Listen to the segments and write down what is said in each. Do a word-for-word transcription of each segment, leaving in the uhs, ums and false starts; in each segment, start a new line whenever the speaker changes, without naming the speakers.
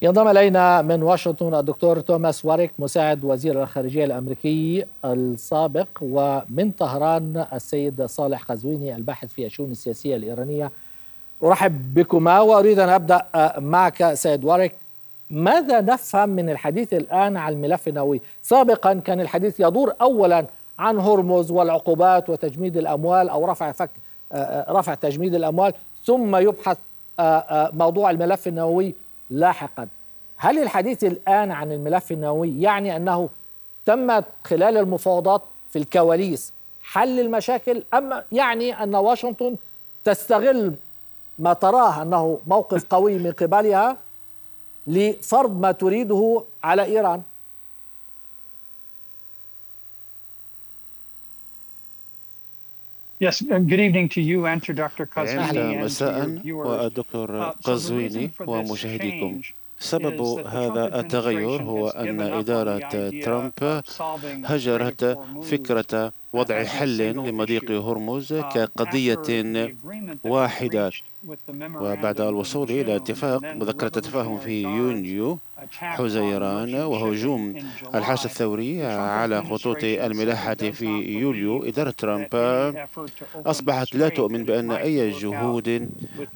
ينضم إلينا من واشنطن الدكتور توماس واريك مساعد وزير الخارجية الأمريكي السابق، ومن طهران السيد صالح قزويني الباحث في الشؤون السياسية الإيرانية. أرحب بكما وأريد أن أبدأ معك سيد واريك. ماذا نفهم من الحديث الآن عن الملف النووي؟ سابقا كان الحديث يدور أولا عن هرمز والعقوبات وتجميد الأموال أو رفع فك رفع تجميد الأموال، ثم يبحث موضوع الملف النووي لاحقا. هل الحديث الآن عن الملف النووي يعني أنه تمت خلال المفاوضات في الكواليس حل المشاكل، أم يعني أن واشنطن تستغل ما تراه أنه موقف قوي من قبلها لفرض ما تريده على إيران؟
Yes, good evening to you and to Doctor Qazwini and to your
مساء
viewers.
والدكتور قزويني ومشاهديكم. سبب هذا التغير هو أن إدارة ترامب هجرت فكرة وضع حل لمضيق هرمز كقضية واحدة، وبعد الوصول إلى اتفاق مذكرة تفاهم في يونيو حزيران وهجوم الحرس الثوري على خطوط الملاحة في يوليو، إدارة ترامب أصبحت لا تؤمن بأن أي جهود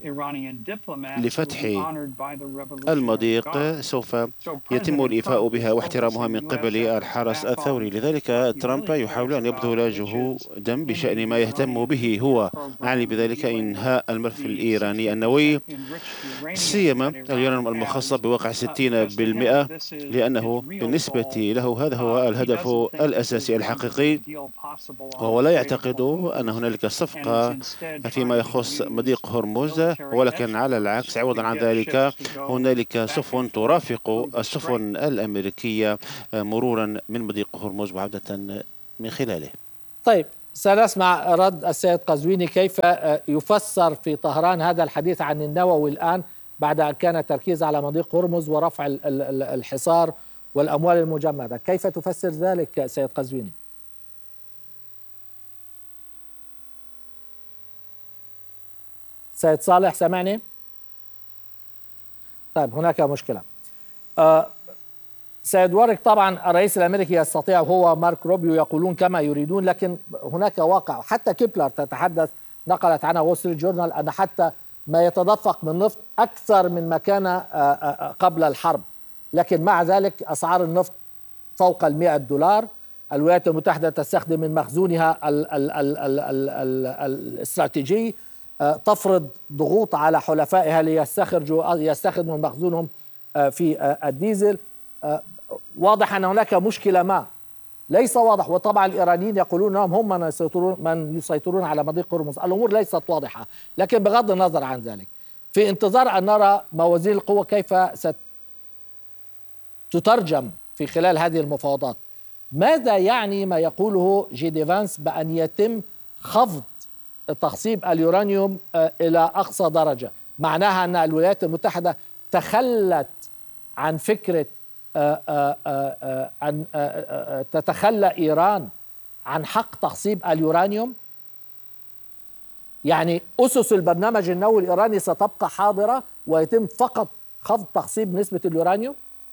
لفتح المضيق سوف يتم الإيفاء بها واحترامها من قبل الحرس الثوري. لذلك ترامب يحاول أن يبذل جهودا بشأن ما يهتم به هو، يعني بذلك إنهاء الملف الإيراني النووي، سيما اليورانيوم المخصب بواقع ستين بالمئة، لأنه بالنسبة له هذا هو الهدف الأساسي الحقيقي، وهو لا يعتقد أن هنالك صفقة فيما يخص مضيق هرمز، ولكن على العكس عوضا عن ذلك هنالك سفن ترافق السفن الأمريكية مرورا من مضيق هرمز وعودة من خلاله.
طيب، سنسمع رد السيد قزويني كيف يفسر في طهران هذا الحديث عن النووي الآن بعد أن كان التركيز على مضيق هرمز ورفع الحصار والأموال المجمدة. كيف تفسر ذلك سيد قزويني؟ سيد صالح سمعني؟ طيب، هناك مشكلة. أه سيد وارك، طبعا الرئيس الأمريكي يستطيع هو مارك روبيو يقولون كما يريدون، لكن هناك واقع. حتى كيبلر تتحدث، نقلت عنها وول ستريت جورنال، أن حتى ما يتدفق من نفط أكثر من ما كان قبل الحرب، لكن مع ذلك أسعار النفط فوق المئة دولار. الولايات المتحدة تستخدم من مخزونها ال ال ال ال ال ال الاستراتيجي، تفرض ضغوط على حلفائها ليستخرجوا يستخدموا من مخزونهم في الديزل. واضح أن هناك مشكلة ما ليس واضح، وطبعا الإيرانيين يقولون أنهم هم من يسيطرون من يسيطرون على مضيق هرمز. الأمور ليست واضحة، لكن بغض النظر عن ذلك في انتظار أن نرى موازين القوة كيف ستترجم في خلال هذه المفاوضات. ماذا يعني ما يقوله جي دي فانس بأن يتم خفض تخصيب اليورانيوم إلى أقصى درجة؟ معناها أن الولايات المتحدة تخلت عن فكرة أن تتخلى إيران عن حق تخصيب اليورانيوم؟ يعني أسس البرنامج النووي الإيراني ستبقى حاضرة ويتم فقط خفض تخصيب نسبة اليورانيوم؟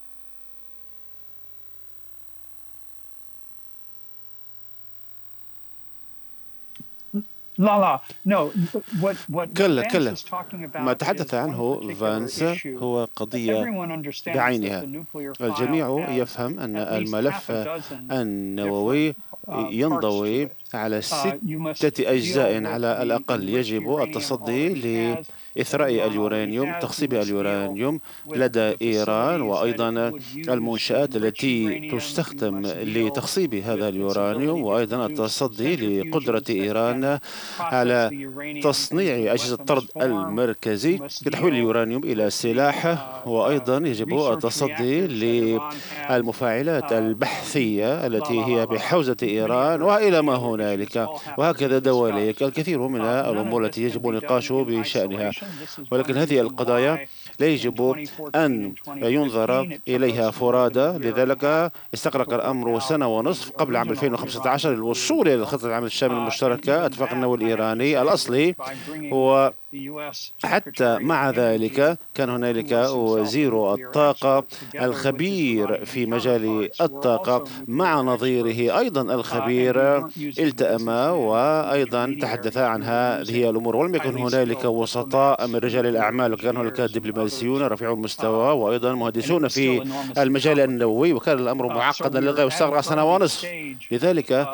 لا لا no what what
كلا كلا ما تحدث عنه فانس هو قضية بعينها. الجميع يفهم أن الملف النووي ينضوي على ستة أجزاء على الأقل. يجب التصدي لإثراء اليورانيوم، تخصيب اليورانيوم لدى إيران، وأيضا المنشآت التي تستخدم لتخصيب هذا اليورانيوم، وأيضا التصدي لقدرة إيران على تصنيع أجهزة الطرد المركزي لتحويل اليورانيوم إلى سلاح، وأيضا يجب التصدي للمفاعلات البحثية التي هي بحوزة إيران وإلى ما هنالك، وهكذا دواليك الكثير من الأمور التي يجب النقاش بشأنها. ولكن هذه القضايا لا يجب أن ينظر إليها فرادى، لذلك استغرق الأمر سنة ونصف قبل عام ألفين وخمسة عشر للوصول إلى خطة العمل الشامل المشتركة. اتفاق النووي الإيراني الأصلي هو حتى مع ذلك كان هنالك وزير الطاقة الخبير في مجال الطاقة مع نظيره أيضا الخبير التأم وأيضا تحدث عن هذه الأمور، ولم يكن هنالك وسطاء من رجال الأعمال، وكان هنالك دبلوماسيون رفيعو المستوى وأيضا مهندسون في المجال النووي، وكان الأمر معقدا للغاية واستغرق سنة ونصف. لذلك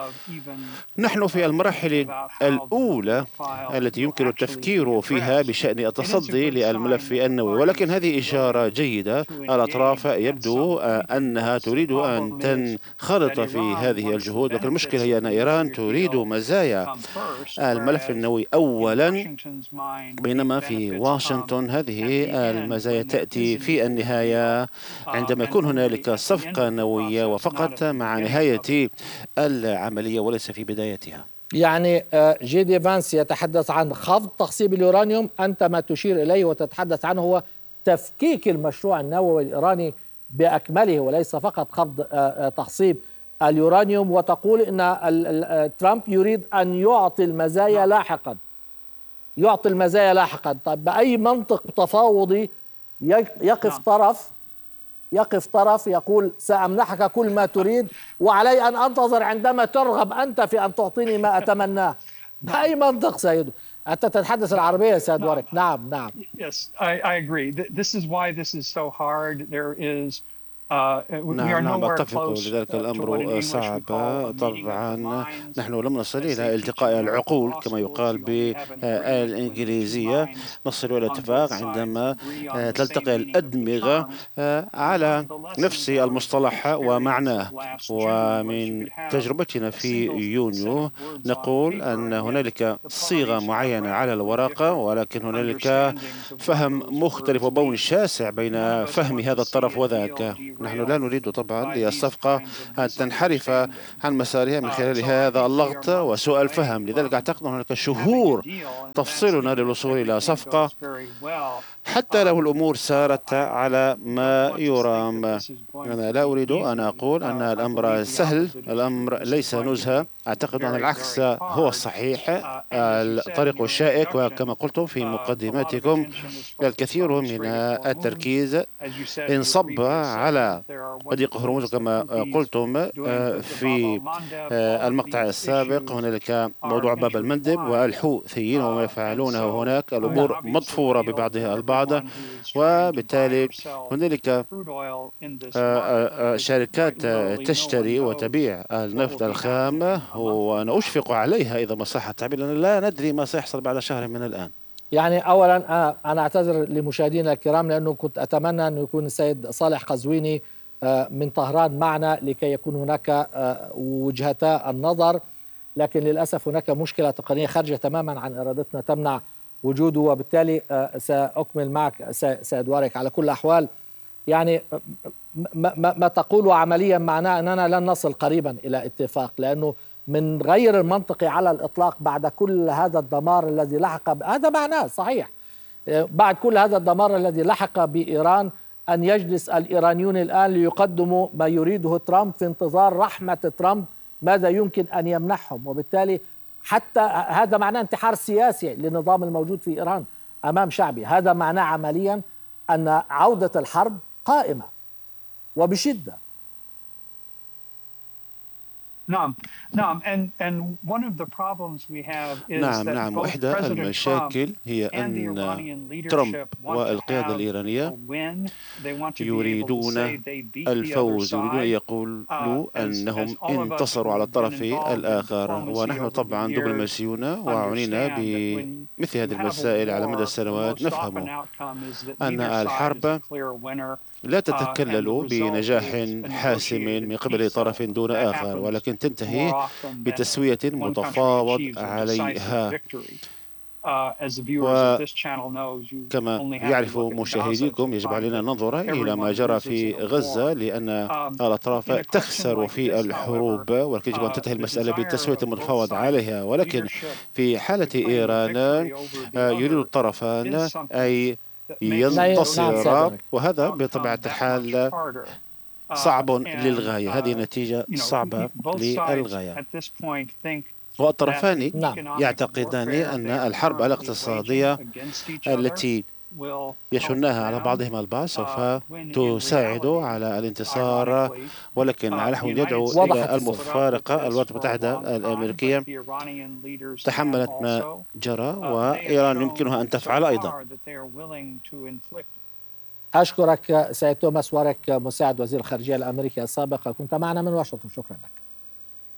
نحن في المراحل الأولى التي يمكن التفكير فيها بشأن التصدي للملف النووي، ولكن هذه إشارة جيدة. الأطراف يبدو أنها تريد أن تنخرط في هذه الجهود، لكن المشكلة هي أن إيران تريد مزايا الملف النووي أولا، بينما في واشنطن هذه المزايا تأتي في النهاية عندما يكون هنالك صفقة نووية وفقط مع نهاية العملية وليس في بدايتها.
يعني جي دي فانس يتحدث عن خفض تخصيب اليورانيوم، أنت ما تشير إليه وتتحدث عنه هو تفكيك المشروع النووي الإيراني بأكمله وليس فقط خفض تخصيب اليورانيوم، وتقول أن ترامب يريد أن يعطي المزايا لاحقا يعطي المزايا لاحقا. طيب بأي منطق تفاوضي يقف طرف يقف طرف يقول سأمنحك كل ما تريد وعلي أن أنتظر عندما ترغب أنت في أن تعطيني ما أتمناه؟ بأي منطق سيد؟ أنت تتحدث العربية سيد وارك. نعم نعم.
Yes, I, I agree. This is why this is so hard. There is
نعم نعم أتفق، لذلك الأمر صعب. طبعا نحن لم نصل إلى التقاء العقول كما يقال بالإنجليزية، نصل إلى اتفاق عندما تلتقي الأدمغة على نفس المصطلح ومعناه. ومن تجربتنا في يونيو نقول أن هنالك صيغة معينة على الورقة، ولكن هنالك فهم مختلف وبون شاسع بين فهم هذا الطرف وذاك. نحن لا نريد طبعا للصفقة أن تنحرف عن مسارها من خلال هذا اللغط وسوء الفهم. لذلك أعتقد أن هناك شهور تفصلنا للوصول إلى صفقة حتى لو الأمور سارت على ما يرام. أنا لا أريد أن أقول أن الأمر سهل، الأمر ليس نزهة. أعتقد أن العكس هو الصحيح، الطريق الشائك، وكما قلتم في مقدماتكم الكثير من التركيز انصب على ضيق هرمز كما قلتم في المقطع السابق. هنالك موضوع باب المندب والحوثيين وما يفعلونه هناك، الأمور مضفورة ببعضها البعض، وبالتالي هنالك شركات تشتري وتبيع النفط الخام، وأنا أشفق عليها إذا ما صح التعبير، لأن لا ندري ما سيحصل بعد شهر من الآن.
يعني أولا أنا أعتذر لمشاهدينا الكرام لأنه كنت أتمنى أن يكون السيد صالح قزويني من طهران معنا لكي يكون هناك وجهتا النظر، لكن للأسف هناك مشكلة تقنية خارجة تماما عن إرادتنا تمنع وجوده، وبالتالي سأكمل معك سيد وارك. على كل الأحوال يعني ما, ما, ما تقوله عمليا معناه أننا لن نصل قريبا إلى اتفاق، لأنه من غير المنطقي على الإطلاق بعد كل هذا الدمار الذي لحق، هذا معناه صحيح، بعد كل هذا الدمار الذي لحق بإيران أن يجلس الإيرانيون الآن ليقدموا ما يريده ترامب في انتظار رحمة ترامب ماذا يمكن أن يمنحهم، وبالتالي حتى هذا معناه انتحار سياسي للنظام الموجود في إيران أمام شعبه. هذا معناه عمليا أن عودة الحرب قائمة وبشدة.
نعم نعم and and one of the problems we have is
نعم
that
نعم وإحدى المشاكل هي أن ترامب والقيادة الإيرانية يريدون الفوز، يريدون أن يقولوا أنهم انتصروا على الطرف الآخر، ونحن طبعا دبلوماسيون وعنينا بمثل هذه المسائل على مدى السنوات. نفهم أن الحرب لا تتكلل بنجاح حاسم من قبل طرف دون آخر، ولكن تنتهي بتسوية متفاوض عليها. وكما يعرف مشاهديكم يجب علينا أن ننظر إلى ما جرى في غزة، لأن الأطراف تخسر في الحروب، ولكن يجب أن تنتهي المسألة بالتسوية المتفاوض عليها. ولكن في حالة إيران يريد الطرفان أي ينتصر، وهذا بطبيعة الحال صعب للغاية. هذه نتيجة صعبة للغاية. والطرفان يعتقدان أن الحرب الاقتصادية التي يشنها على بعضهم البعض سوف تساعد على الانتصار، ولكن نحن يدعو إلى المفارقة. الولايات المتحدة الأمريكية تحملت ما جرى، وإيران يمكنها أن تفعل أيضا.
أشكرك سيد توماس واريك مساعد وزير الخارجية الأمريكي السابق، كنت معنا من واشنطن. شكرا لك.